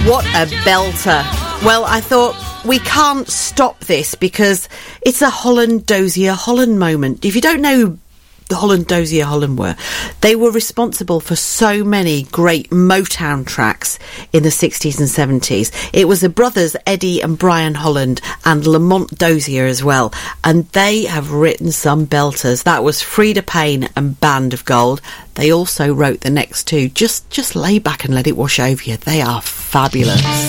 What a belter. Well, I thought we can't stop this because it's a Holland Dozier Holland moment. If you don't know who the Holland Dozier Holland were, they were responsible for so many great Motown tracks in the 60s and 70s. It was the brothers Eddie and Brian Holland and Lamont Dozier as well, and they have written some belters. That was Freda Payne and Band of Gold. They also wrote the next two. Just lay back and let it wash over you. They are fabulous.